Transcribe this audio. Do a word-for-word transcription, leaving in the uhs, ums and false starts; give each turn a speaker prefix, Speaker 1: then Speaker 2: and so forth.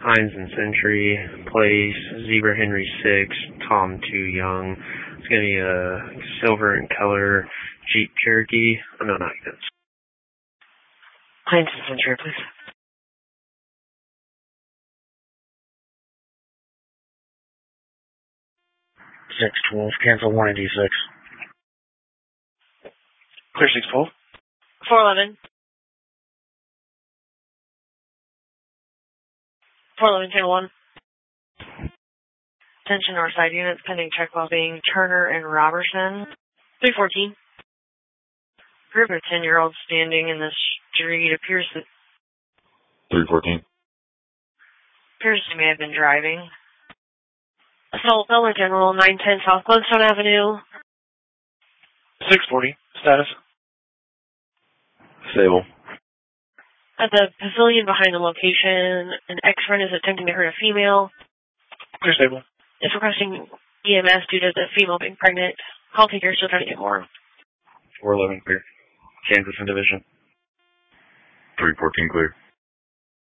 Speaker 1: Hines and Century, Place, Zebra Henry six, Tom two Young. It's going to be a silver and color Jeep Cherokee. Unknown occupants.
Speaker 2: Hines and Century, please.
Speaker 3: six twelve, cancel one eighty-six.
Speaker 4: Clear six twelve.
Speaker 2: four eleven. four eleven, channel one. Attention Northside units, pending check while being Turner and Robertson. three fourteen. Group of ten-year-olds standing in the street appears that...
Speaker 5: three fourteen.
Speaker 2: Appears they may have been driving. Assault Dollar General, nine ten South Glenstone Avenue.
Speaker 4: six forty. Status.
Speaker 5: Stable.
Speaker 2: At the pavilion behind the location, an ex-friend is attempting to hurt a female.
Speaker 4: Clear stable.
Speaker 2: Is requesting E M S due to the female being pregnant. Call taker still trying to get more.
Speaker 5: four eleven clear. Kansas in division. three fourteen clear.